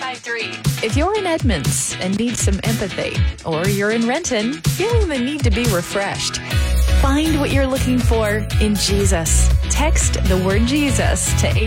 853. If you're in Edmonds and need some empathy, or you're in Renton feeling the need to be refreshed, find what you're looking for in Jesus. Text the word Jesus to